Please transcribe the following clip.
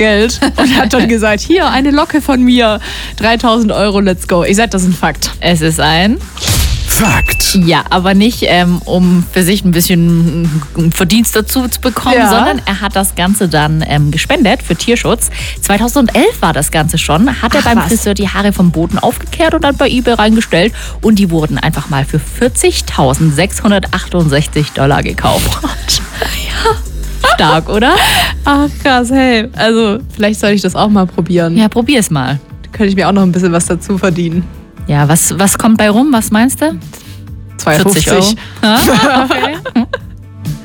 Geld und hat dann gesagt, hier, eine Locke von mir, 3.000 Euro, let's go. Ich sag, das ist ein Fakt. Es ist ein Fakt. Ja, aber nicht, um für sich ein bisschen Verdienst dazu zu bekommen, sondern er hat das Ganze dann gespendet für Tierschutz. 2011 war das Ganze schon. Hat er beim Friseur die Haare vom Boden aufgekehrt und dann bei eBay reingestellt. Und die wurden einfach mal für $40.668 gekauft. Ja. Stark, oder? Ach krass, hey. Also vielleicht soll ich das auch mal probieren. Ja, probier's mal. Da könnte ich mir auch noch ein bisschen was dazu verdienen. Ja, was kommt bei rum? Was meinst du? 2,50 40 Euro. Okay.